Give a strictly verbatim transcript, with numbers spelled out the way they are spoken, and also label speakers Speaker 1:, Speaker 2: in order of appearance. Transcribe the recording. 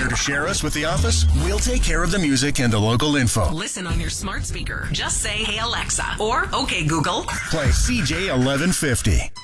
Speaker 1: to share us with the office? We'll take care of the music and the local info.
Speaker 2: Listen on your smart speaker. Just say, "Hey Alexa," or "Okay Google."
Speaker 1: Play C J eleven fifty.